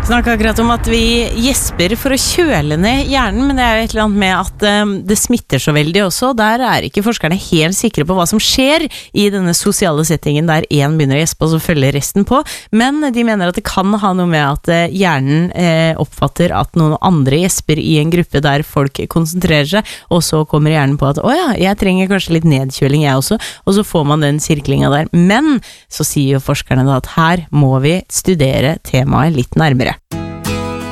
Snakket akkurat om at vi gjesper for å kjøle ned hjernen, men det jo et eller annet med at det smitter så veldig også. Der ikke forskerne helt sikre på hva som skjer i denne sosiale settingen der en begynner å gjespe og så følger resten på. Men de mener at det kan ha noe med at hjernen oppfatter at noen andre gjesper i en gruppe der folk konsentrerer seg, og så kommer hjernen på at åja, jeg trenger kanskje litt nedkjøling jeg også, og så får man den sirklinga der. Men så sier jo forskerne da at her må vi studere temaet litt nærmere.